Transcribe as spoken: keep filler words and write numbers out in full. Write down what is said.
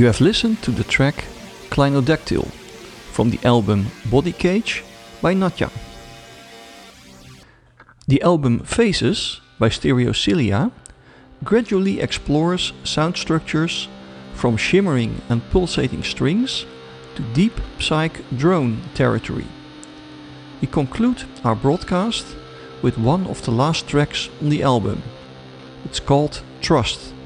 You have listened to the track Clinodactyl from the album Body Cage by Natya. The album Faces by Stereocilia gradually explores sound structures from shimmering and pulsating strings to deep psych drone territory. We conclude our broadcast with one of the last tracks on the album. It's called Trust.